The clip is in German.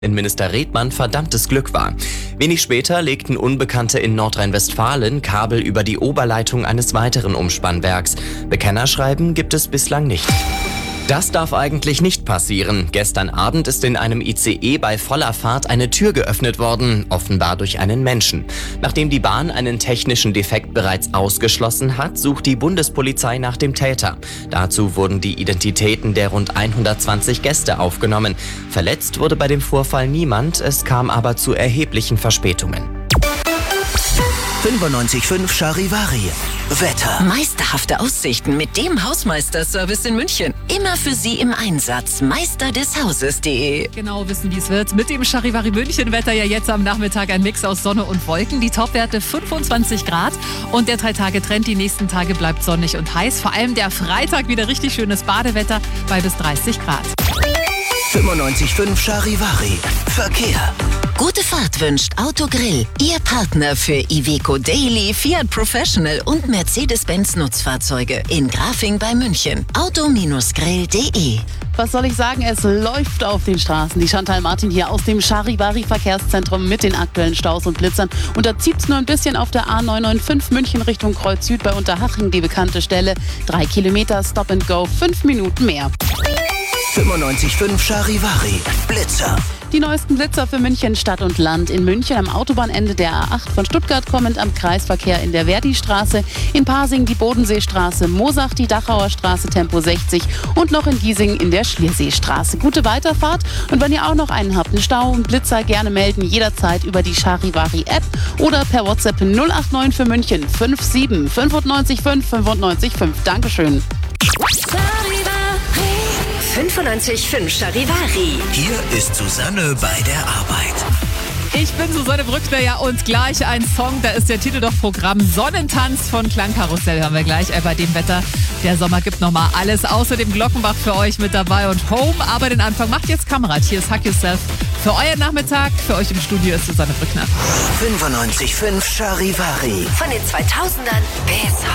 Innenminister Redmann verdammtes Glück war. Wenig später legten Unbekannte in Nordrhein-Westfalen Kabel über die Oberleitung eines weiteren Umspannwerks. Bekennerschreiben gibt es bislang nicht. Das darf eigentlich nicht passieren. Gestern Abend ist in einem ICE bei voller Fahrt eine Tür geöffnet worden, offenbar durch einen Menschen. Nachdem die Bahn einen technischen Defekt bereits ausgeschlossen hat, sucht die Bundespolizei nach dem Täter. Dazu wurden die Identitäten der rund 120 Gäste aufgenommen. Verletzt wurde bei dem Vorfall niemand, es kam aber zu erheblichen Verspätungen. 95.5 Charivari. Wetter. Meisterhafte Aussichten mit dem Hausmeisterservice in München. Immer für Sie im Einsatz. Meisterdeshauses.de. Genau wissen, wie es wird. Mit dem Charivari München Wetter ja jetzt am Nachmittag ein Mix aus Sonne und Wolken. Die Topwerte 25 Grad und der 3-Tage-Trend. Die nächsten Tage bleibt sonnig und heiß. Vor allem der Freitag wieder richtig schönes Badewetter bei bis 30 Grad. 95.5 Charivari. Verkehr. Gute Fahrt wünscht Autogrill. Ihr Partner für Iveco Daily, Fiat Professional und Mercedes-Benz Nutzfahrzeuge in Grafing bei München. Auto-grill.de. Was soll ich sagen, es läuft auf den Straßen. Die Chantal Martin hier aus dem Charivari Verkehrszentrum mit den aktuellen Staus und Blitzern. Und da zieht es nur ein bisschen auf der A995 München Richtung Kreuz Süd bei Unterhaching, die bekannte Stelle. 3 Kilometer, Stop and Go, 5 Minuten mehr. 95.5 Charivari. Blitzer. Die neuesten Blitzer für München Stadt und Land. In München am Autobahnende der A8 von Stuttgart kommend am Kreisverkehr in der Verdi-Straße. In Pasing die Bodenseestraße, Moosach die Dachauer Straße Tempo 60 und noch in Giesing in der Schlierseestraße. Gute Weiterfahrt und wenn ihr auch noch einen habt, einen Stau und Blitzer, gerne melden jederzeit über die Charivari-App oder per WhatsApp 089 für München 57 95 5 95 5. Dankeschön. 95.5 Charivari. Hier ist Susanne bei der Arbeit. Ich bin Susanne Brückner, ja, und gleich ein Song, da ist der Titel doch Programm. Sonnentanz von Klangkarussell hören wir gleich. Bei dem Wetter, der Sommer gibt nochmal alles. Außerdem Glockenbach für euch mit dabei und Home. Aber den Anfang macht jetzt Kamerad. Hier ist Hug Yourself für euren Nachmittag. Für euch im Studio ist Susanne Brückner. 95.5 Charivari. Von den 2000ern bis